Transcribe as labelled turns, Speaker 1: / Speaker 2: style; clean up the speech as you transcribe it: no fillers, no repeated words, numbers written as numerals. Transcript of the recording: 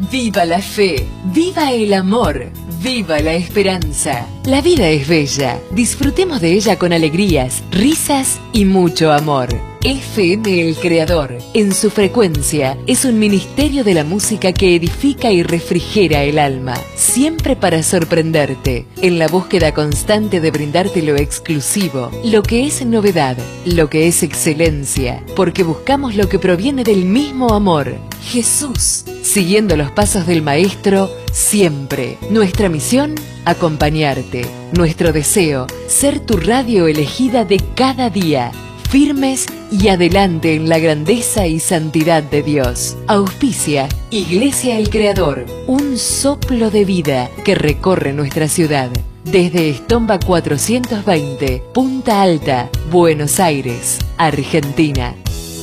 Speaker 1: Viva la fe, viva el amor, viva la esperanza. La vida es bella, disfrutemos de ella con alegrías, risas y mucho amor. FM El Creador, en su frecuencia, es un ministerio de la música que edifica y refrigera el alma, siempre para sorprenderte, en la búsqueda constante de brindarte lo exclusivo, lo que es novedad, lo que es excelencia, porque buscamos lo que proviene del mismo amor, Jesús, siguiendo los pasos del Maestro, siempre. Nuestra misión, acompañarte. Nuestro deseo, ser tu radio elegida de cada día. Firmes y adelante en la grandeza y santidad de Dios. Auspicia Iglesia El Creador, un soplo de vida que recorre nuestra ciudad. Desde Estomba 420, Punta Alta, Buenos Aires, Argentina.